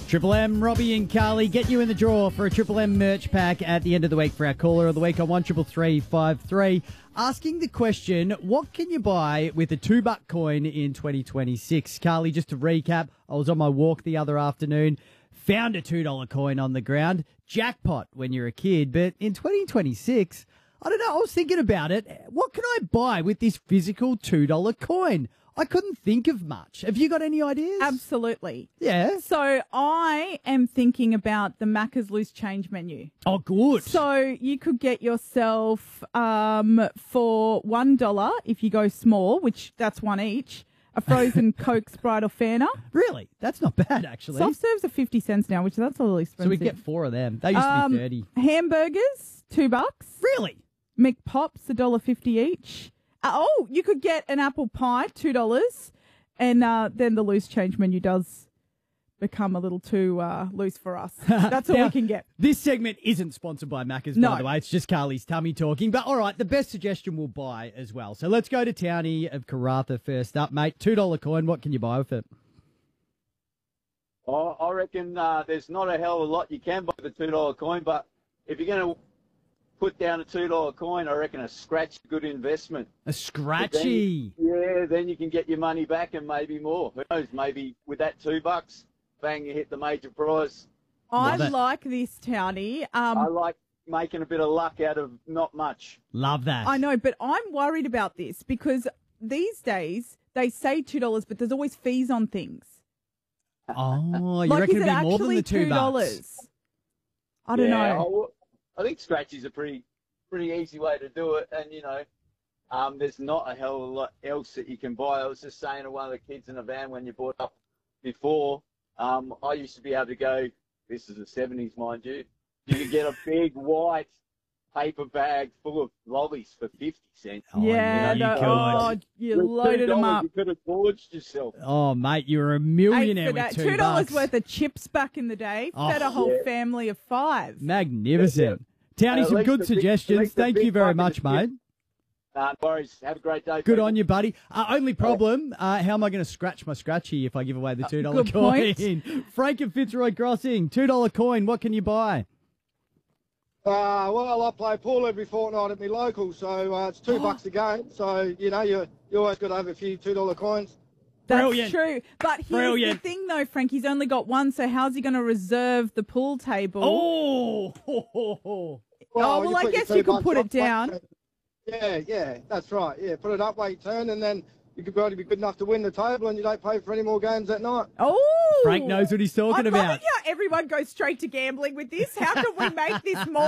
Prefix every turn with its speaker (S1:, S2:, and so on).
S1: Triple M, Robbie and Carly get you in the draw for a Triple M merch pack at the end of the week for our caller of the week on 133353. Asking the question, what can you buy with a $2 coin in 2026? Carly, just to recap, I was on my walk the other afternoon, found a $2 coin on the ground. Jackpot when you're a kid, but in 2026, I don't know, I was thinking about it. What can I buy with this physical $2 coin? I couldn't think of much. Have you got any ideas?
S2: Absolutely.
S1: Yeah.
S2: So I am thinking about the Macca's loose change menu.
S1: Oh, good.
S2: So you could get yourself for $1 if you go small, which that's one each, a frozen Coke, Sprite or Fanta.
S1: Really? That's not bad, actually.
S2: Soft serves are 50 cents now, which that's a little expensive.
S1: So we get 4 of them. They used to be 30.
S2: Hamburgers, $2.
S1: Really?
S2: McPops, $1.50 each. You could get an apple pie, $2, and then the loose change menu does become a little too loose for us. That's all
S1: Now,
S2: we can get.
S1: This segment isn't sponsored by Macca's,
S2: No.
S1: by the way. It's just Carly's tummy talking. But all right, the best suggestion we'll buy as well. So let's go to Townie of Karratha first up, mate. $2 coin. What can you buy with it?
S3: I reckon there's not a hell of a lot you can buy with a $2 coin, but if you're going to put down a $2 coin, I reckon a scratch is a good investment.
S1: A scratchy.
S3: Then you can get your money back and maybe more. Who knows? Maybe with that $2, bang, you hit the major prize.
S2: I
S1: Love it.
S2: like this, Townie.
S3: I like making a bit of luck out of not much.
S1: Love that.
S2: I know, but I'm worried about this because these days they say $2, but there's always fees on things.
S1: Oh, you
S2: Like,
S1: reckon
S2: is
S1: it'd
S2: it
S1: be more than
S2: actually
S1: the $2?
S2: $2? I don't know.
S3: I think scratch is a pretty easy way to do it, and there's not a hell of a lot else that you can buy. I was just saying to one of the kids in the van when you brought up before, I used to be able to go, this is the 70s, mind you, you could get a big white paper bag full of lollies for 50 cents.
S1: Oh,
S2: yeah,
S1: you could.
S2: you
S3: With
S2: loaded them
S3: $2,
S2: up.
S3: You could have gorged yourself.
S1: Oh, mate, you're a
S2: Hey,
S1: millionaire
S2: for
S1: with
S2: that,
S1: $2.
S2: $2 worth of chips back in the day.
S1: Oh.
S2: Fed a whole family of 5.
S1: Magnificent. Townie,
S3: At
S1: some
S3: least
S1: good
S3: the big- at
S1: suggestions.
S3: least the
S1: Thank
S3: big
S1: you very
S3: bucket
S1: much,
S3: of
S1: mate.
S3: No worries. Have a great day.
S1: Good
S3: people.
S1: on you, buddy. Only problem, how am I going to scratch my scratchy if I give away the $2
S2: good
S1: coin?
S2: point.
S1: Frank and Fitzroy Crossing, $2 coin. What can you buy?
S4: Well, I play pool every fortnight at my local, so it's $2 a game. So, you always got to have a few $2 coins.
S2: That's
S1: Brilliant.
S2: true. But here's
S1: Brilliant.
S2: the thing, though, Frank. He's only got one, so how's he going to reserve the pool table?
S1: Oh!
S2: Well,
S4: you
S2: I
S4: put your
S2: guess you could
S4: $2
S2: put it
S4: up,
S2: down.
S4: Yeah, that's right. Yeah, put it up, wait turn, and then you could probably be good enough to win the table, and you don't pay for any more games that night.
S2: Oh!
S1: Frank knows what he's talking
S2: I'm
S1: about.
S2: loving how everyone goes straight to gambling with this. How can we make this more